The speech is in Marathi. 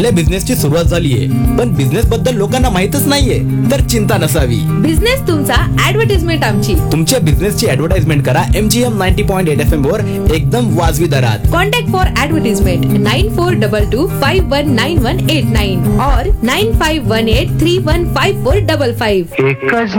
आपल्या बिझनेसची सुरुवात झालीये, पण बिझनेस बद्दल लोकांना माहितच नाहीये, तर चिंता नसावी. बिझनेस तुमचा, ऍडव्हर्टाइजमेंट आमची. तुमच्या बिझनेसची ऍडव्हर्टाइजमेंट करा MGM 90.8 FM वर एकदम वाजवी दरात. कॉन्टॅक्ट फॉर ऍडव्हर्टाइजमेंट 9422519189 और 9518315455. एकच